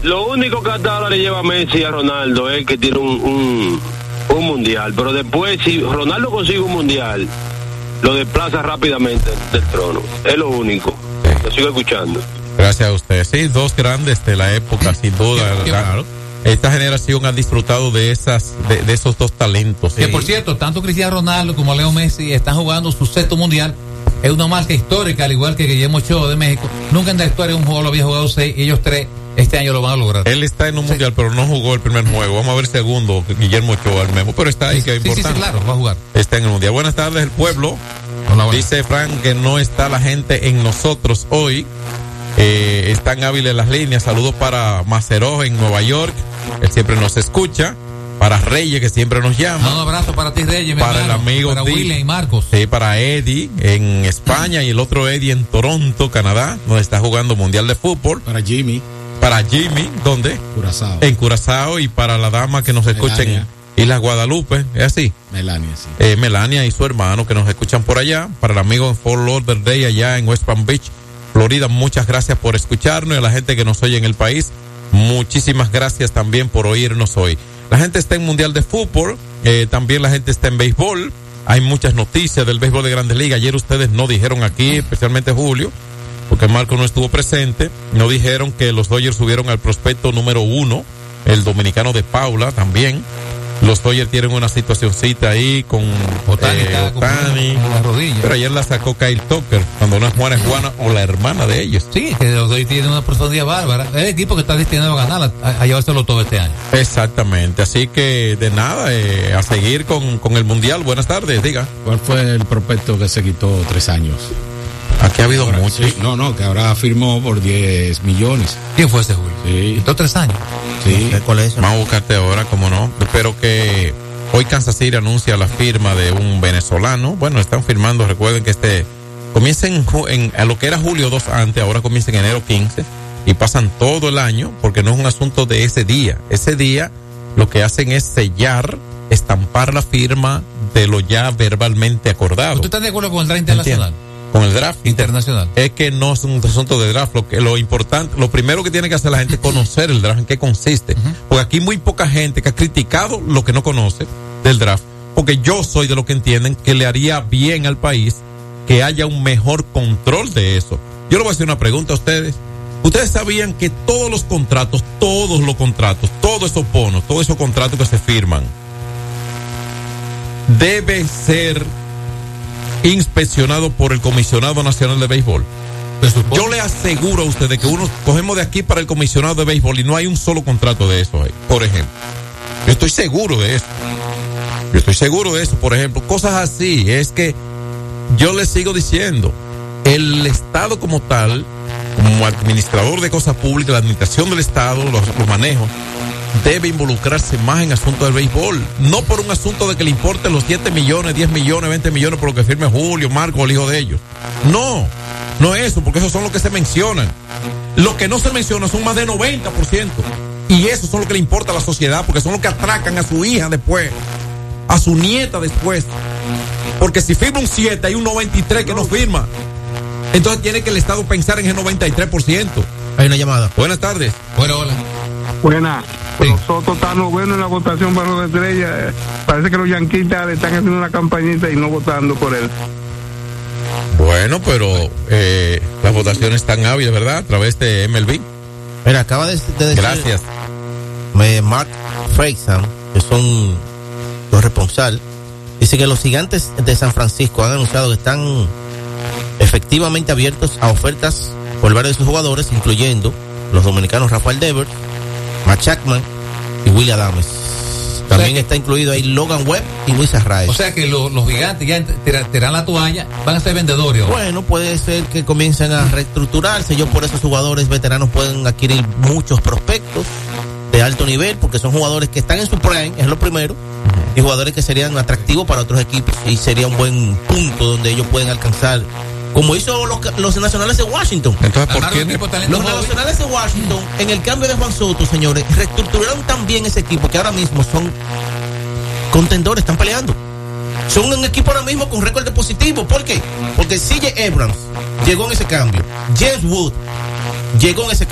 Lo único que hasta ahora le lleva a Messi y a Ronaldo es que tiene un mundial, pero después si Ronaldo consigue un mundial, lo desplaza rápidamente del trono. Es lo único. Sí. Lo sigo escuchando. Gracias a usted. Sí, dos grandes de la época, sin duda. Claro. Esta generación ha disfrutado de esos dos talentos. Que por cierto, tanto Cristiano Ronaldo como Leo Messi están jugando su sexto mundial. Es una marca histórica, al igual que Guillermo Ochoa de México. Nunca en la historia un jugador lo había jugado 6 y ellos 3 este año lo van a lograr. Él está en un mundial, pero no jugó el primer juego. Vamos a ver el segundo, Guillermo Ochoa el mismo, pero está ahí, que es importante. Sí, claro, va a jugar. Está en el mundial. Buenas tardes, el pueblo. Hola. Dice Frank que no está la gente en nosotros hoy. Están hábiles las líneas. Saludos para Maceró en Nueva York. Él siempre nos escucha. Para Reyes, que siempre nos llama. Un abrazo para ti, Reyes. Para el amigo para William y Marcos. Sí, para Eddie en España y el otro Eddie en Toronto, Canadá, donde está jugando Mundial de Fútbol. Para Jimmy, ¿dónde? Curazao. En Curazao. Y para la dama que nos escucha en Islas Guadalupe, ¿es así? Melania, sí. Melania y su hermano que nos escuchan por allá. Para el amigo en Fort Lauderdale, allá en West Palm Beach, Florida, muchas gracias por escucharnos. Y a la gente que nos oye en el país, muchísimas gracias también por oírnos hoy. La gente está en Mundial de Fútbol, también la gente está en béisbol. Hay muchas noticias del béisbol de Grandes Ligas. Ayer ustedes no dijeron aquí, especialmente Julio, porque Marco no estuvo presente, no dijeron que los Dodgers subieron al prospecto número 1, el dominicano de Paula también. Los Dodgers tienen una situacioncita ahí con Otani, la rodilla. Pero ayer la sacó Kyle Tucker, cuando no es Juana o la hermana de ellos. Sí, que los Dodgers tienen una profundidad bárbara. Es el equipo que está destinado a ganar, a llevárselo todo este año. Exactamente, así que de nada, a seguir con el Mundial. Buenas tardes, diga. ¿Cuál fue el prospecto que se quitó 3 años? Aquí ha habido muchos. Sí, que ahora firmó por 10 millones. ¿Quién fue ese, Julio? Sí. ¿Quitó 3 años? Sí. ¿Cuál es eso? Vamos a buscarte ahora, cómo no. Espero que hoy Kansas City anuncia la firma de un venezolano. Bueno, están firmando, recuerden que comienza a lo que era julio 2 antes, ahora comienza en enero 15 y pasan todo el año porque no es un asunto de ese día. Ese día lo que hacen es sellar, estampar la firma de lo ya verbalmente acordado. ¿Usted está de acuerdo con el draft internacional? Con el draft internacional. Es que no es un asunto de draft. Lo importante, lo primero que tiene que hacer la gente es conocer el draft, en qué consiste. Porque aquí muy poca gente que ha criticado lo que no conoce del draft. Porque yo soy de los que entienden que le haría bien al país que haya un mejor control de eso. Yo le voy a hacer una pregunta a ustedes. ¿Ustedes sabían que todos esos bonos, todos esos contratos que se firman, debe ser inspeccionado por el Comisionado Nacional de Béisbol? Yo le aseguro a ustedes que cogemos de aquí para el Comisionado de Béisbol y no hay un solo contrato de eso ahí, por ejemplo. Yo estoy seguro de eso. Por ejemplo, cosas así. Es que yo les sigo diciendo, el Estado como tal, como administrador de cosas públicas, la administración del Estado, los manejos, debe involucrarse más en asuntos del béisbol. No por un asunto de que le importen los 7 millones, 10 millones, 20 millones por lo que firme Julio, Marco, el hijo de ellos. No es eso, porque esos son los que se mencionan. Los que no se mencionan son más de 90%. Y esos son los que le importa a la sociedad, porque son los que atracan a su hija después, a su nieta después. Porque si firma un 7, hay un 93% que no firma. Entonces tiene que el Estado pensar en el 93%. Hay una llamada. Buenas tardes. Bueno, hola. Buenas. Sí. Nosotros estamos buenos en la votación para los Estrellas. Parece que los yanquistas le están haciendo una campañita y no votando por él. Bueno, pero las votaciones están hábiles, ¿verdad? A través de MLB. Mira, acaba de decir. Gracias. Mark Freixan, que son los responsables, dice que los Gigantes de San Francisco han anunciado que están efectivamente abiertos a ofertas por varios de sus jugadores, incluyendo los dominicanos Rafael Devers, Matt Chapman y Willie Adames. También está incluido ahí Logan Webb y Luis Arraez. O sea que los Gigantes ya tiran la toalla, van a ser vendedores. ¿O? Bueno, puede ser que comiencen a reestructurarse. Yo por esos jugadores veteranos pueden adquirir muchos prospectos de alto nivel, porque son jugadores que están en su prime, es lo primero, y jugadores que serían atractivos para otros equipos, y sería un buen punto donde ellos pueden alcanzar, como hizo los Nacionales de Washington. Entonces, ¿por qué los Nacionales de Washington, en el cambio de Juan Soto, señores, reestructuraron tan bien ese equipo que ahora mismo son contendores, están peleando. Son un equipo ahora mismo con récord de positivo. ¿Por qué? Porque CJ Abrams llegó en ese cambio, James Wood llegó en ese